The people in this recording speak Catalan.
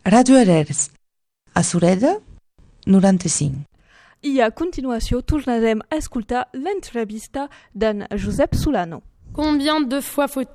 Ràdio Arers, a Sureda, 95. I a continuació tornarem a escoltar l'entrevista d'en Josep Solano. Combien de fois faut